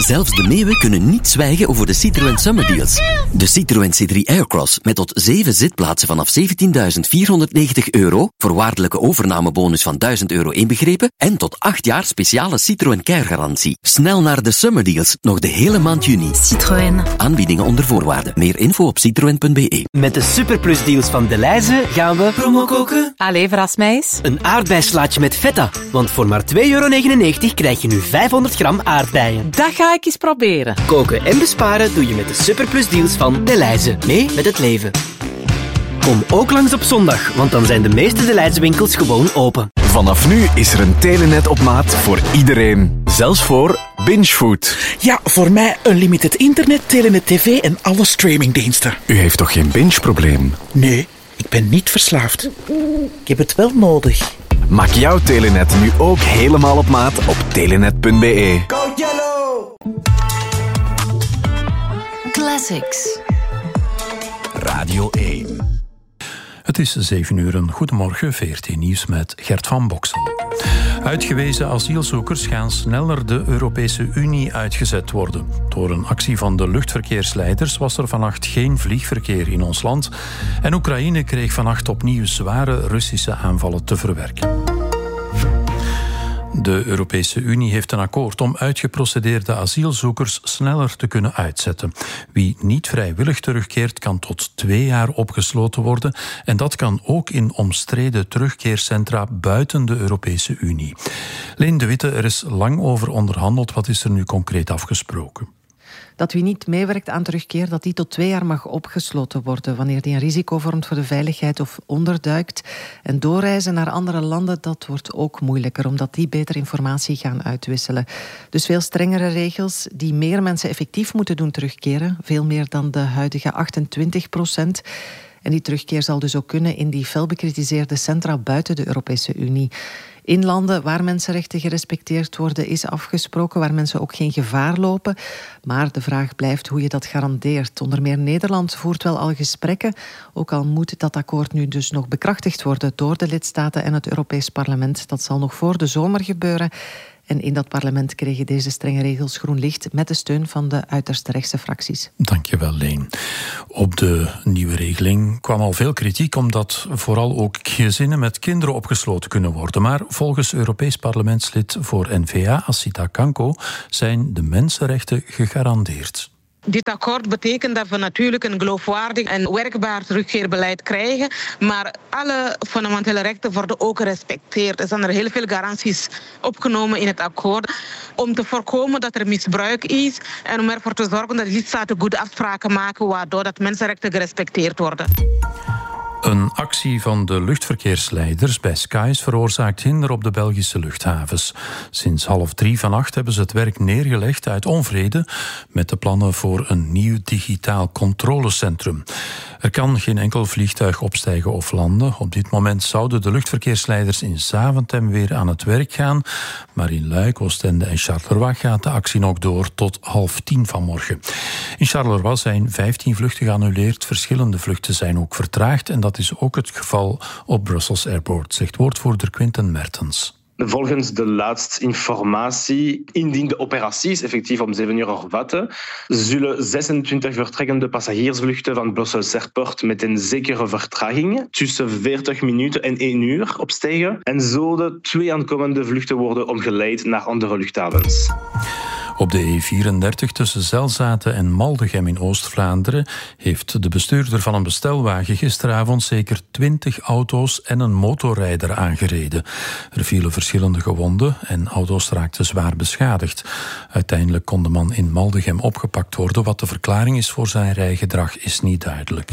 Zelfs de meeuwen kunnen niet zwijgen over de Citroën Summer Deals. De Citroën C3 Aircross met tot 7 zitplaatsen vanaf €17.490, voorwaardelijke overnamebonus van €1.000 inbegrepen en tot 8 jaar speciale Citroën Care-garantie. Snel naar de Summer Deals, nog de hele maand juni. Citroën. Aanbiedingen onder voorwaarden. Meer info op citroen.be. Met de Superplus deals van Delhaize gaan we promo koken. Allee, verras mij eens. Een aardbeislaatje met feta. Want voor maar €2,99 krijg je nu 500 gram aardbeien. Dat ga ik eens proberen. Koken en besparen doe je met de Superplus deals van Delhaize. Mee met het leven. Kom ook langs op zondag, want dan zijn de meeste Delhaize winkels gewoon open. Vanaf nu is er een Telenet op maat voor iedereen. Zelfs voor bingefood. Ja, voor mij unlimited internet, Telenet TV en alle streamingdiensten. U heeft toch geen binge-probleem? Nee, ik ben niet verslaafd. Ik heb het wel nodig. Maak jouw Telenet nu ook helemaal op maat op telenet.be. Go Yellow! Classics. Radio 1. Het is 7:00. Goedemorgen, VRT Nieuws met Gert van Boksel. Uitgewezen asielzoekers gaan sneller de Europese Unie uitgezet worden. Door een actie van de luchtverkeersleiders was er vannacht geen vliegverkeer in ons land. En Oekraïne kreeg vannacht opnieuw zware Russische aanvallen te verwerken. De Europese Unie heeft een akkoord om uitgeprocedeerde asielzoekers sneller te kunnen uitzetten. Wie niet vrijwillig terugkeert kan tot 2 jaar opgesloten worden en dat kan ook in omstreden terugkeercentra buiten de Europese Unie. Leen de Witte, er is lang over onderhandeld. Wat is er nu concreet afgesproken? Dat wie niet meewerkt aan terugkeer, dat die tot 2 jaar mag opgesloten worden wanneer die een risico vormt voor de veiligheid of onderduikt. En doorreizen naar andere landen, dat wordt ook moeilijker, omdat die beter informatie gaan uitwisselen. Dus veel strengere regels die meer mensen effectief moeten doen terugkeren. Veel meer dan de huidige 28%. En die terugkeer zal dus ook kunnen in die fel bekritiseerde centra buiten de Europese Unie. In landen waar mensenrechten gerespecteerd worden is afgesproken, waar mensen ook geen gevaar lopen. Maar de vraag blijft hoe je dat garandeert. Onder meer Nederland voert wel al gesprekken, ook al moet dat akkoord nu dus nog bekrachtigd worden door de lidstaten en het Europees Parlement. Dat zal nog voor de zomer gebeuren. En in dat parlement kregen deze strenge regels groen licht met de steun van de uiterst rechtse fracties. Dankjewel, Leen. Op de nieuwe regeling kwam al veel kritiek omdat vooral ook gezinnen met kinderen opgesloten kunnen worden. Maar volgens Europees parlementslid voor N-VA, Assita Kanko, zijn de mensenrechten gegarandeerd. Dit akkoord betekent dat we natuurlijk een geloofwaardig en werkbaar terugkeerbeleid krijgen, maar alle fundamentele rechten worden ook gerespecteerd. Er zijn er heel veel garanties opgenomen in het akkoord om te voorkomen dat er misbruik is en om ervoor te zorgen dat de lidstaten goede afspraken maken waardoor dat mensenrechten gerespecteerd worden. Een actie van de luchtverkeersleiders bij Skies veroorzaakt hinder op de Belgische luchthavens. Sinds 2:30 vannacht hebben ze het werk neergelegd uit onvrede met de plannen voor een nieuw digitaal controlecentrum. Er kan geen enkel vliegtuig opstijgen of landen. Op dit moment zouden de luchtverkeersleiders in Zaventem weer aan het werk gaan. Maar in Luik, Oostende en Charleroi gaat de actie nog door tot 9:30 vanmorgen. In Charleroi zijn 15 vluchten geannuleerd. Verschillende vluchten zijn ook vertraagd. En dat is ook het geval op Brussels Airport, zegt woordvoerder Quinten Mertens. Volgens de laatste informatie, indien de operaties effectief om 7 uur hervatten, zullen 26 vertrekkende passagiersvluchten van Brussels Airport met een zekere vertraging tussen 40 minuten en 1 uur opstijgen en zullen 2 aankomende vluchten worden omgeleid naar andere luchthavens. Op de E34 tussen Zelzaten en Maldegem in Oost-Vlaanderen heeft de bestuurder van een bestelwagen gisteravond zeker 20 auto's en een motorrijder aangereden. Er vielen verschillende gewonden en auto's raakten zwaar beschadigd. Uiteindelijk kon de man in Maldegem opgepakt worden. Wat de verklaring is voor zijn rijgedrag is niet duidelijk.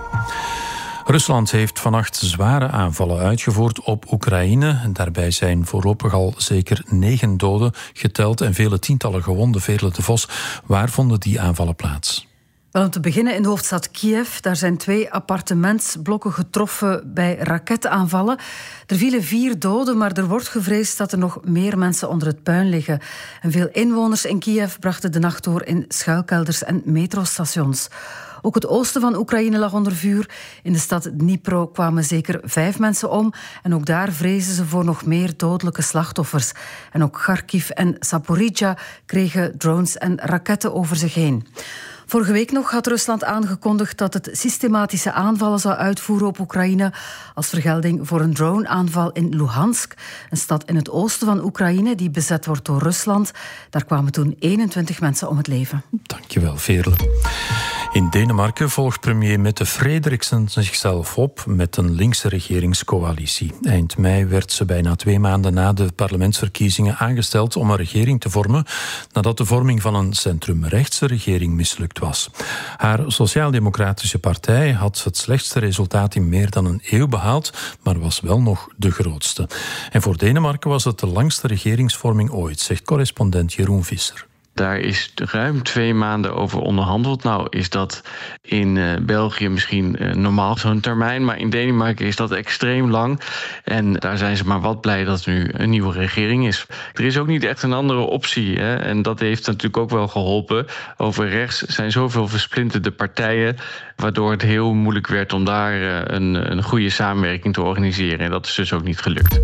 Rusland heeft vannacht zware aanvallen uitgevoerd op Oekraïne. Daarbij zijn voorlopig al zeker 9 doden geteld en vele tientallen gewonden. Veerle de Vos, waar vonden die aanvallen plaats? Wel, om te beginnen in de hoofdstad Kiev. Daar zijn 2 appartementsblokken getroffen bij raketaanvallen. Er vielen 4 doden, maar er wordt gevreesd dat er nog meer mensen onder het puin liggen. En veel inwoners in Kiev brachten de nacht door in schuilkelders en metrostations. Ook het oosten van Oekraïne lag onder vuur. In de stad Dnipro kwamen zeker 5 mensen om. En ook daar vrezen ze voor nog meer dodelijke slachtoffers. En ook Kharkiv en Zaporizhzhia kregen drones en raketten over zich heen. Vorige week nog had Rusland aangekondigd dat het systematische aanvallen zou uitvoeren op Oekraïne als vergelding voor een droneaanval in Luhansk, een stad in het oosten van Oekraïne die bezet wordt door Rusland. Daar kwamen toen 21 mensen om het leven. Dankjewel, Veerle. In Denemarken volgt premier Mette Frederiksen zichzelf op met een linkse regeringscoalitie. Eind mei werd ze bijna 2 maanden na de parlementsverkiezingen aangesteld om een regering te vormen, nadat de vorming van een centrumrechtse regering mislukt was. Haar sociaal-democratische partij had het slechtste resultaat in meer dan een eeuw behaald, maar was wel nog de grootste. En voor Denemarken was het de langste regeringsvorming ooit, zegt correspondent Jeroen Visser. Daar is ruim 2 maanden over onderhandeld. Nou is dat in België misschien normaal zo'n termijn, maar in Denemarken is dat extreem lang. En daar zijn ze maar wat blij dat er nu een nieuwe regering is. Er is ook niet echt een andere optie. Hè? En dat heeft natuurlijk ook wel geholpen. Over rechts zijn zoveel versplinterde partijen, waardoor het heel moeilijk werd om daar een goede samenwerking te organiseren. En dat is dus ook niet gelukt.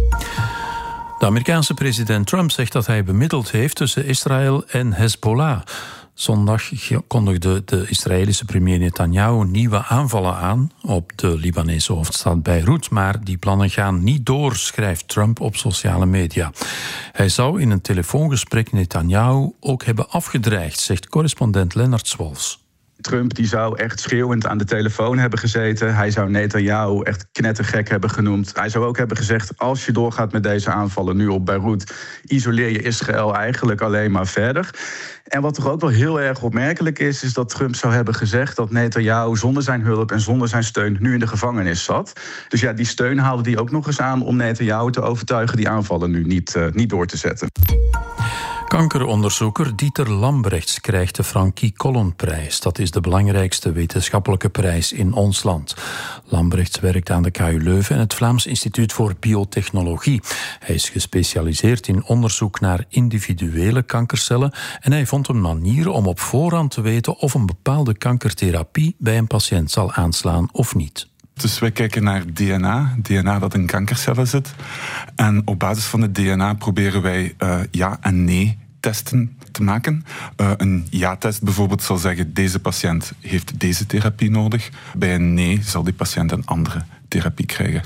De Amerikaanse president Trump zegt dat hij bemiddeld heeft tussen Israël en Hezbollah. Zondag kondigde de Israëlische premier Netanyahu nieuwe aanvallen aan op de Libanese hoofdstad Beirut, maar die plannen gaan niet door, schrijft Trump op sociale media. Hij zou in een telefoongesprek Netanyahu ook hebben afgedreigd, zegt correspondent Lennart Swolfs. Trump die zou echt schreeuwend aan de telefoon hebben gezeten. Hij zou Netanyahu echt knettergek hebben genoemd. Hij zou ook hebben gezegd, als je doorgaat met deze aanvallen nu op Beirut, isoleer je Israël eigenlijk alleen maar verder. En wat toch ook wel heel erg opmerkelijk is dat Trump zou hebben gezegd dat Netanyahu zonder zijn hulp en zonder zijn steun nu in de gevangenis zat. Dus ja, die steun haalde hij ook nog eens aan om Netanyahu te overtuigen die aanvallen nu niet door te zetten. Kankeronderzoeker Dieter Lambrechts krijgt de Frankie Collonprijs. Dat is de belangrijkste wetenschappelijke prijs in ons land. Lambrechts werkt aan de KU Leuven en het Vlaams Instituut voor Biotechnologie. Hij is gespecialiseerd in onderzoek naar individuele kankercellen en hij vond een manier om op voorhand te weten of een bepaalde kankertherapie bij een patiënt zal aanslaan of niet. Dus wij kijken naar DNA dat in kankercellen zit. En op basis van het DNA proberen wij ja- en nee-testen te maken. Een ja-test bijvoorbeeld zal zeggen, deze patiënt heeft deze therapie nodig. Bij een nee zal die patiënt een andere therapie krijgen.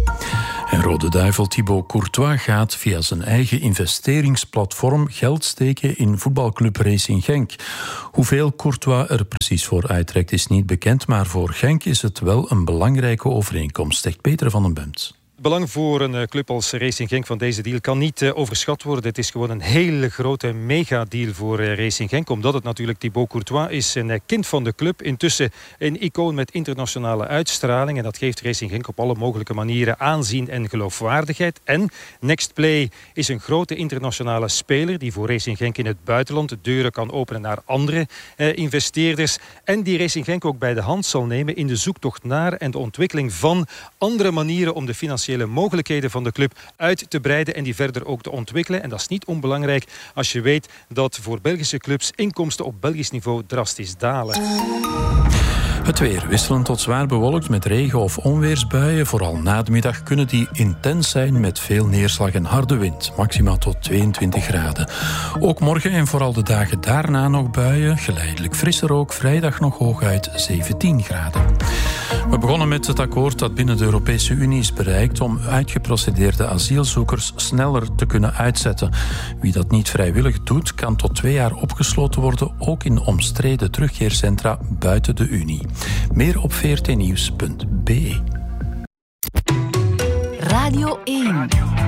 En Rode Duivel Thibaut Courtois gaat via zijn eigen investeringsplatform geld steken in voetbalclub Racing Genk. Hoeveel Courtois er precies voor uittrekt is niet bekend, maar voor Genk is het wel een belangrijke overeenkomst, zegt Peter van den Bemt. Het belang voor een club als Racing Genk van deze deal kan niet overschat worden. Het is gewoon een hele grote megadeal voor Racing Genk. Omdat het natuurlijk Thibaut Courtois is, een kind van de club. Intussen een icoon met internationale uitstraling. En dat geeft Racing Genk op alle mogelijke manieren aanzien en geloofwaardigheid. En Nextplay is een grote internationale speler die voor Racing Genk in het buitenland de deuren kan openen naar andere investeerders. En die Racing Genk ook bij de hand zal nemen in de zoektocht naar en de ontwikkeling van andere manieren om de financiële mogelijkheden van de club uit te breiden en die verder ook te ontwikkelen. En dat is niet onbelangrijk als je weet dat voor Belgische clubs inkomsten op Belgisch niveau drastisch dalen. Het weer wisselend tot zwaar bewolkt met regen- of onweersbuien. Vooral na de middag kunnen die intens zijn met veel neerslag en harde wind. Maximaal tot 22 graden. Ook morgen en vooral de dagen daarna nog buien. Geleidelijk frisser ook. Vrijdag nog hooguit 17 graden. We begonnen met het akkoord dat binnen de Europese Unie is bereikt om uitgeprocedeerde asielzoekers sneller te kunnen uitzetten. Wie dat niet vrijwillig doet, kan tot 2 jaar opgesloten worden, ook in omstreden terugkeercentra buiten de Unie. Meer op vrtnieuws.be. Radio 1.